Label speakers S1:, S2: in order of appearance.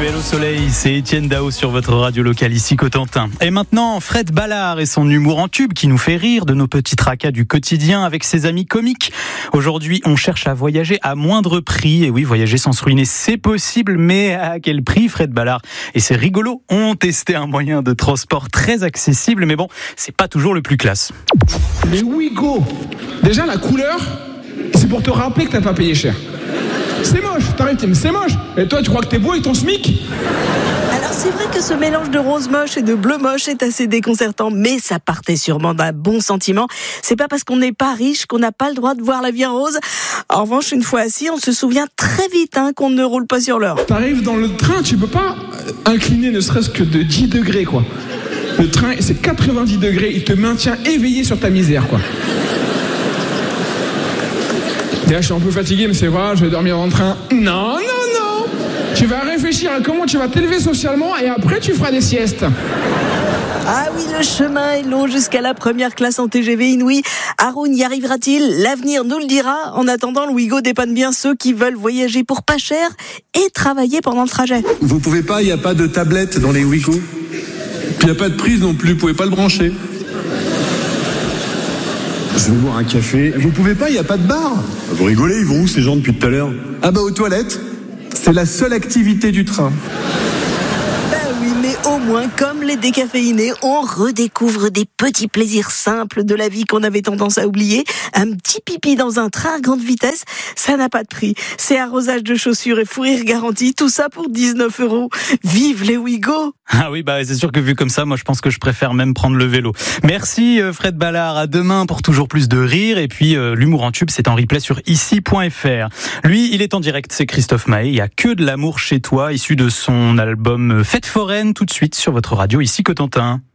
S1: Duel au soleil, c'est Étienne Dao sur votre radio locale ici Cotentin. Et maintenant, Fred Ballard et son humour en tube qui nous fait rire de nos petits tracas du quotidien avec ses amis comiques. Aujourd'hui, on cherche à voyager à moindre prix. Et oui, voyager sans se ruiner, c'est possible, mais à quel prix? Fred Ballard et ses rigolos ont testé un moyen de transport très accessible, mais bon, c'est pas toujours le plus classe.
S2: Les Ouigo. Déjà, la couleur, c'est pour te rappeler que t'as pas payé cher. C'est moche, t'arrives, tu dis, mais c'est moche. Et toi, tu crois que t'es beau avec ton SMIC?
S3: Alors c'est vrai que ce mélange de rose moche et de bleu moche est assez déconcertant, mais ça partait sûrement d'un bon sentiment. C'est pas parce qu'on n'est pas riche qu'on n'a pas le droit de voir la vie en rose. En revanche, une fois assis, on se souvient très vite qu'on ne roule pas sur l'heure.
S2: T'arrives dans le train, tu peux pas incliner ne serait-ce que de 10 degrés, quoi. Le train, c'est 90 degrés, il te maintient éveillé sur ta misère, quoi. Là, je suis un peu fatigué, mais c'est vrai, je vais dormir dans le train. Non. Tu vas réfléchir à comment tu vas t'élever socialement et après tu feras des siestes.
S3: Ah oui, le chemin est long jusqu'à la première classe en TGV inouï. Haroun y arrivera-t-il? L'avenir nous le dira. En attendant, le Ouigo dépanne bien ceux qui veulent voyager pour pas cher et travailler pendant le trajet.
S4: Vous pouvez pas, il n'y a pas de tablette dans les Ouigo. Puis il n'y a pas de prise non plus, vous pouvez pas le brancher. Je veux boire un café. Vous pouvez pas, il n'y a pas de bar. Vous rigolez, ils vont où ces gens depuis tout à l'heure? Ah bah aux toilettes. C'est la seule activité du train.
S3: Oui, mais au moins, comme les décaféinés, on redécouvre des petits plaisirs simples de la vie qu'on avait tendance à oublier. Un petit pipi dans un train à grande vitesse, ça n'a pas de prix. C'est arrosage de chaussures et fou rire garanti, tout ça pour 19 €. Vive les Ouigo!
S1: Ah oui, c'est sûr que vu comme ça, moi je pense que je préfère même prendre le vélo. Merci Fred Ballard, à demain pour toujours plus de rire. Et puis l'humour en tube, c'est en replay sur ici.fr. Lui, il est en direct, c'est Christophe Maé. Il y a Que de l'amour chez toi, issu de son album Fête foraine, tout de suite sur votre radio ici Cotentin.